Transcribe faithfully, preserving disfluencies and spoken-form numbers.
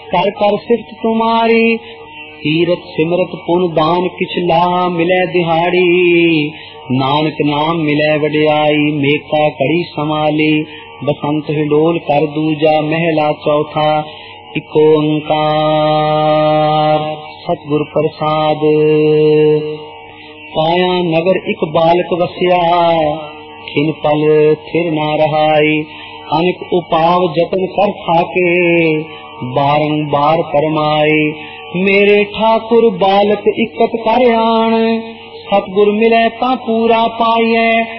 कर कर सिफत तुम्हारी, तीरथ सिमरत पुन दान किछ ला मिले दिहाड़ी। नानक नाम मिले वडियाई, मेका कड़ी समाली। बसंत हिडोल कर दूजा, महला चौथा इको ओंकार। सतगुर प्रसाद। काया नगर इक बालक वसिया, खिन पल थिर ना रहाई। अनेक उपाव जतन कर थाके, बारंबार फरमाए। मेरे ठाकुर बालक इकत कर आन, सतगुर मिले ता पूरा पाइए।